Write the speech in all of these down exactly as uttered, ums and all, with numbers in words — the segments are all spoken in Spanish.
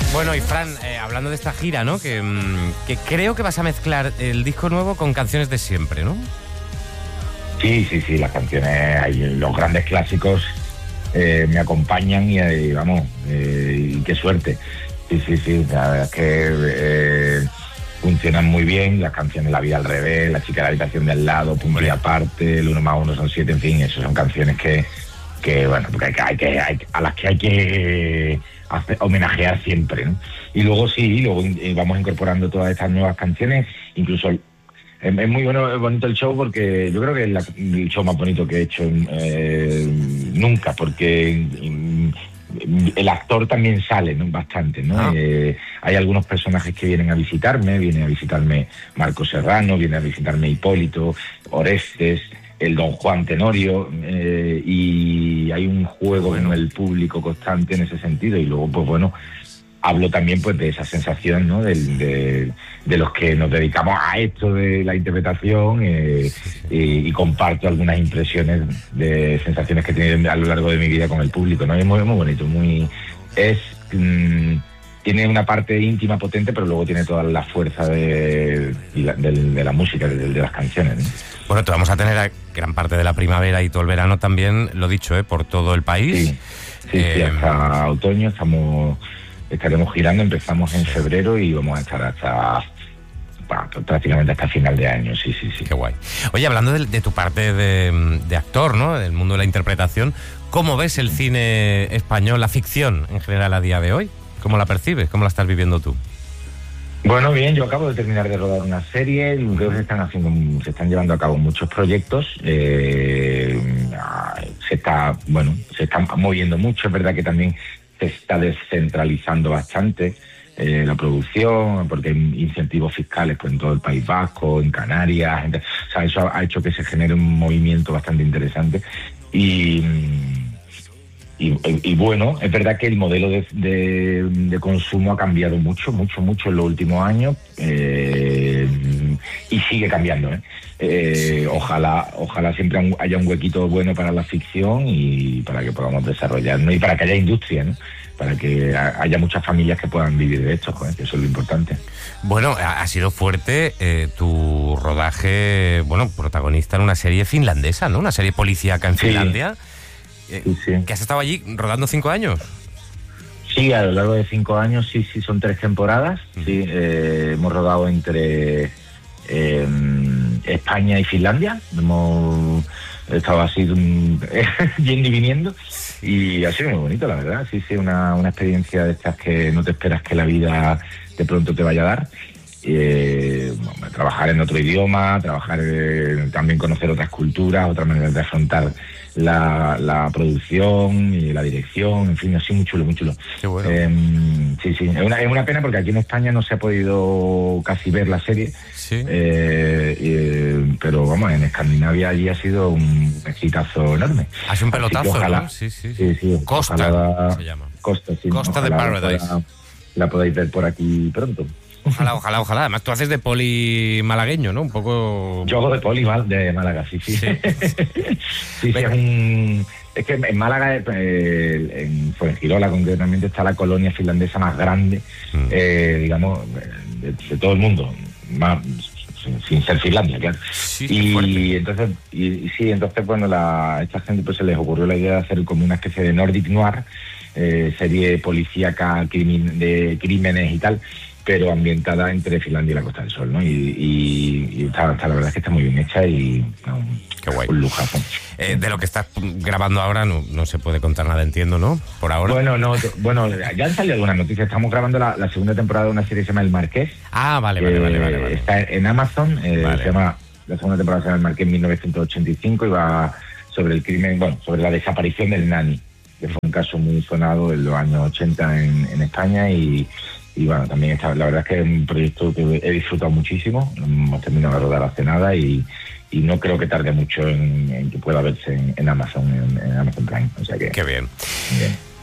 Bueno, y Fran, eh, hablando de esta gira, ¿no? Que, que creo que vas a mezclar el disco nuevo con canciones de siempre, ¿no? Sí, sí, sí, las canciones, hay, los grandes clásicos eh, me acompañan y, y vamos, eh, y qué suerte. Sí, sí, sí, la verdad es que eh, funcionan muy bien, las canciones La vida al revés, La chica de la habitación del lado, Punto y aparte, El uno más uno son siete, en fin, eso son canciones que, que bueno, porque hay, hay que, hay, a las que hay que hacer, homenajear siempre, ¿no? Y luego sí, luego eh, vamos incorporando todas estas nuevas canciones, incluso... Es muy bueno, es bonito el show porque yo creo que es la, el show más bonito que he hecho eh, nunca, porque el actor también sale, ¿no? Bastante, ¿no? Ah. Eh, hay algunos personajes que vienen a visitarme, viene a visitarme Marco Serrano, viene a visitarme Hipólito, Orestes, el Don Juan Tenorio, eh, y hay un juego con el público constante en ese sentido, y luego, pues bueno, hablo también pues de esa sensación, ¿no? De, de, de los que nos dedicamos a esto de la interpretación, eh, y, y comparto algunas impresiones de sensaciones que he tenido a lo largo de mi vida con el público, ¿no? Es muy, muy bonito, muy es mmm, tiene una parte íntima potente, pero luego tiene toda la fuerza de, de, de, de la música, de, de las canciones, ¿no? Bueno, te vamos a tener a gran parte de la primavera y todo el verano también, lo dicho, ¿eh? Por todo el país. Sí, sí, eh, sí, hasta otoño estamos... Estaremos girando, empezamos en febrero y vamos a estar hasta bueno, prácticamente hasta final de año, sí, sí, sí. Qué guay. Oye, hablando de, de tu parte de, de actor, ¿no? Del mundo de la interpretación, ¿cómo ves el cine español, la ficción en general a día de hoy? ¿Cómo la percibes? ¿Cómo la estás viviendo tú? Bueno, bien, yo acabo de terminar de rodar una serie, creo que se están haciendo, se están llevando a cabo muchos proyectos, eh, se está, bueno, se están moviendo mucho, es verdad que también se está descentralizando bastante eh, la producción, porque hay incentivos fiscales pues, en todo el País Vasco, en Canarias, en, o sea, eso ha hecho que se genere un movimiento bastante interesante. Y, y, y bueno, es verdad que el modelo de, de, de consumo ha cambiado mucho, mucho, mucho en los últimos años, eh, y sigue cambiando, ¿eh? Eh, ojalá ojalá siempre haya un huequito bueno para la ficción y para que podamos desarrollarnos y para que haya industria, ¿no? Para que haya muchas familias que puedan vivir de esto, joder, que eso es lo importante. Bueno, ha sido fuerte eh, tu rodaje, bueno, protagonista en una serie finlandesa, ¿no? Una serie policíaca en sí. Finlandia. Eh, sí, sí. ¿Que has estado allí rodando cinco años? Sí, a lo largo de cinco años, sí, sí, son tres temporadas. Uh-huh. Sí, eh, hemos rodado entre... Eh, España y Finlandia, hemos estado así yendo y viniendo y ha sido muy bonito, la verdad. Sí, sí, una, una experiencia de estas que no te esperas que la vida de pronto te vaya a dar. Eh, bueno, trabajar en otro idioma, trabajar eh, también conocer otras culturas, otras maneras de afrontar la, la producción y la dirección, en fin, así muy chulo, muy chulo. Qué bueno. Eh, sí, sí, es una, es una pena porque aquí en España no se ha podido casi ver la serie. Sí. Eh, eh, pero vamos, en Escandinavia allí ha sido un exitazo enorme. Ha sido un pelotazo, ojalá, ¿no? Sí, sí, sí, sí, Costa ojalá, se llama. Costa, sí, Costa de Paradise. La, la podáis ver por aquí pronto. Ojalá, ojalá, ojalá. Además, tú haces de poli malagueño, ¿no? Un poco... Yo hago de poli de Málaga, sí, sí. Sí, sí, sí, es, un... es que en Málaga, eh, en Fuengirola concretamente, está la colonia finlandesa más grande, mm. eh, digamos, de, de todo el mundo. Más, sin, sin ser Finlandia, claro. Sí, y entonces, y, y sí, entonces, bueno, la, a esta gente pues se les ocurrió la idea de hacer como una especie de Nordic Noir, eh, serie policíaca crimin, de crímenes y tal, pero ambientada entre Finlandia y la Costa del Sol, ¿no? Y, y, y está, está, la verdad es que está muy bien hecha y no, qué guay. Un lujazo. Eh, de lo que estás grabando ahora no, no se puede contar nada, entiendo, ¿no? Por ahora. Bueno, no, bueno, ya han salido algunas noticias. Estamos grabando la, la segunda temporada de una serie que se llama El Marqués. Ah, vale, vale, eh, vale, vale, vale. Está en Amazon, eh, vale. Se llama, la segunda temporada se llama El Marqués mil novecientos ochenta y cinco y va sobre el crimen, bueno, sobre la desaparición del nani, que fue un caso muy sonado en los años ochenta en, en España y Y bueno, también está, la verdad es que es un proyecto que he disfrutado muchísimo. Hemos terminado de rodar hace nada y, y no creo que tarde mucho en, en que pueda verse en, en Amazon, en, en Amazon Prime. O sea que... Qué bien. bien.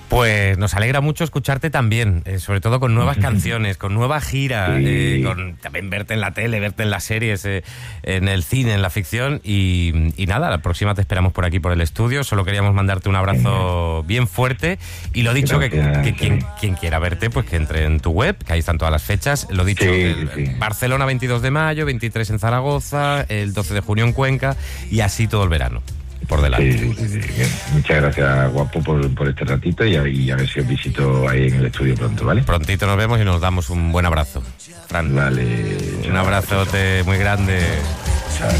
Pues nos alegra mucho escucharte también, eh, sobre todo con nuevas canciones, con nueva gira, sí. eh, con también verte en la tele, verte en las series, eh, en el cine, en la ficción y, y nada, la próxima te esperamos por aquí, por el estudio. Solo queríamos mandarte un abrazo bien fuerte y lo dicho, que, que quien, quien quiera verte, pues que entre en tu web, que ahí están todas las fechas. Lo dicho, sí, el, sí. Barcelona veintidós de mayo, veintitrés en Zaragoza, el doce de junio en Cuenca y así todo el verano. Por delante. Sí, sí, sí, sí. Muchas gracias, guapo, por, por este ratito y a, y a ver si os visito ahí en el estudio pronto, ¿vale? Prontito nos vemos y nos damos un buen abrazo. Fran. Vale. Un abrazote muy grande.